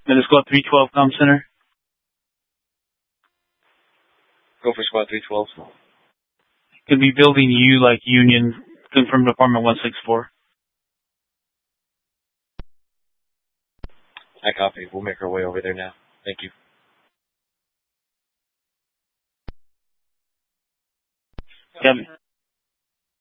Then squad 312 comm center. Go for squad 312. Could be building U like Union. Confirmed Department 164. I copy. We'll make our way over there now. Thank you. Kevin.